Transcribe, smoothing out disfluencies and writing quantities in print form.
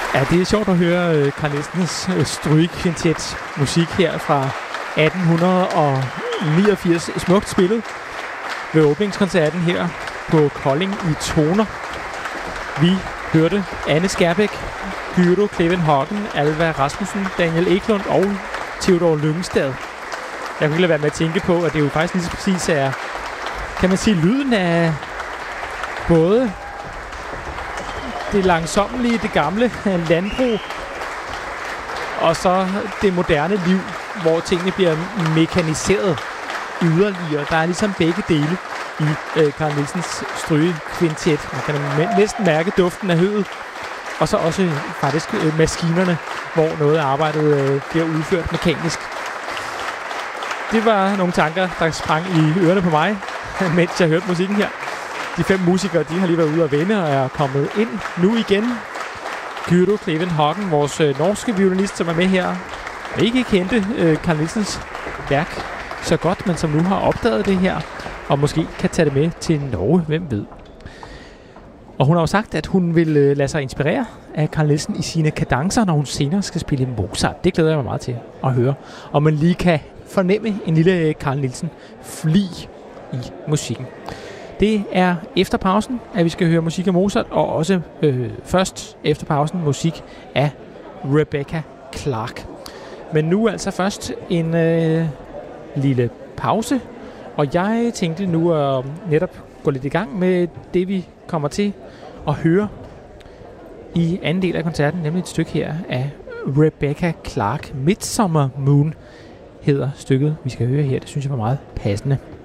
Ja, det er sjovt at høre Carl Nielsens strygekvintet musik her fra 1889. Smukt spillet ved åbningskoncerten her på Kolding i toner. Vi hørte Anne Skærbæk, Gyro Kleven Hagen, Alva Rasmussen, Daniel Eklund og Theodor Lyngstad. Jeg kunne ikke lade være med at tænke på, at det jo faktisk lige så præcis er, kan man sige, lyden af både det langsommelige, det gamle landbrug, og så det moderne liv, hvor tingene bliver mekaniseret yderligere. Der er ligesom begge dele i Carl Nielsens strygekvintet. Man kan næsten mærke duften af høet, og så også faktisk maskinerne, hvor noget af arbejdet bliver udført mekanisk. Det var nogle tanker, der sprang i ørerne på mig, mens jeg hørte musikken her. De 5 musikere, de har lige været ude at vende og er kommet ind nu igen. Gyro Kleven Hagen, vores norske violinist, som er med her, og ikke kendte Carl Nielsens værk så godt, men som nu har opdaget det her, og måske kan tage det med til Norge, hvem ved. Og hun har jo sagt, at hun vil lade sig inspirere af Carl Nielsen i sine kadencer, når hun senere skal spille Mozart. Det glæder jeg mig meget til at høre. Og man lige kan fornemme en lille Carl Nielsen fli i musikken. Det er efter pausen, at vi skal høre musik af Mozart, og også først efter pausen musik af Rebecca Clark. Men nu altså først en lille pause, og jeg tænkte nu at netop gå lidt i gang med det, vi kommer til at høre i anden del af koncerten, nemlig et stykke her af Rebecca Clark. Midsummer Moon hedder stykket, vi skal høre her. Det synes jeg var meget passende.